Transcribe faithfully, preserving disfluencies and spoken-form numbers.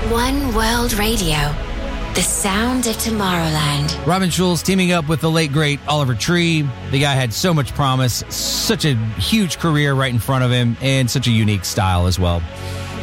One World Radio, the sound of Tomorrowland. Robin Schulz teaming up with the late, great Oliver Tree. The guy had so much promise, such a huge career right in front of him, and such a unique style as well.